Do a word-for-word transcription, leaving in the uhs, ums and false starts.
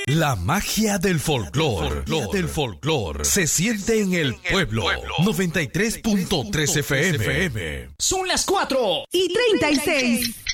La magia del folclor, del folclor, se siente en el pueblo. noventa y tres punto tres F M. Son las cuatro y treinta y seis.